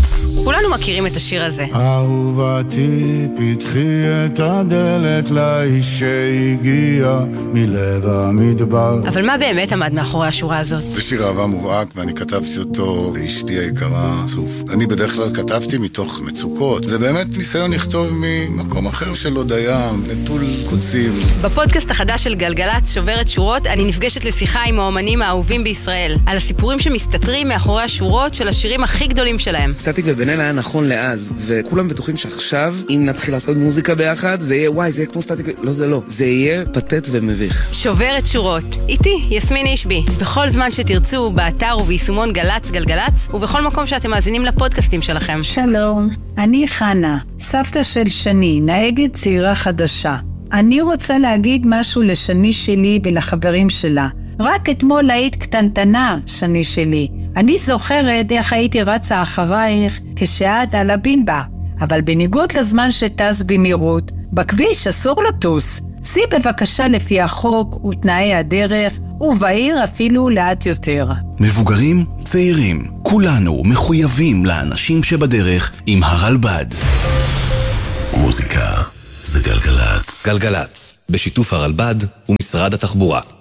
גלגלץ. כולנו מכירים את השיר הזה. אהובתי, פתחי את הדלת לאיש שהגיע מלב המדבר. אבל מה באמת עמד מאחורי השורה הזאת? זה שיר אהבה מובהק, ואני כתבתי אותו לאשתי היקרה, סוף. אני בדרך כלל כתבתי מתוך מצוקות. זה באמת ניסיון לכתוב ממקום אחר של הודיה, נטול קוצים. בפודקאסט החדש של גלגלץ, שוברת שורות, אני נפגשת לשיחה עם האומנים האהובים בישראל, על הסיפורים שמסתתרים מאחורי השורות של השירים הכי גדולים שלהם. סטטיק ובן-אל היה נכון לאז, וכולם בטוחים שעכשיו, אם נתחיל לעשות מוזיקה ביחד, זה יהיה, וואי, זה יהיה כמו סטטיק, לא, זה לא. זה יהיה פתט ומביך. שוברת שורות. איתי, יסמין אישבי. בכל זמן שתרצו, באתר וביישומון גלץ גלגלץ, ובכל מקום שאתם מאזינים לפודקאסטים שלכם. שלום, אני חנה, סבתא של שני, נהגת צעירה חדשה. אני רוצה להגיד משהו לשני שלי ולחברים שלה. רק אתמול היית קטנטנה, שני שלי. אני זוכרת איך הייתי רצה אחרייך כשאת על הבינבה. אבל בניגוד לזמן שטס במהירות, בכביש אסור לטוס. סי בבקשה לפי החוק ותנאי הדרך, ובעיר אפילו לאט יותר. מבוגרים, צעירים, כולנו מחויבים לאנשים שבדרך עם הרלב"ד. מוזיקה זה גלגלץ. גלגלץ, בשיתוף הרלב"ד ומשרד התחבורה.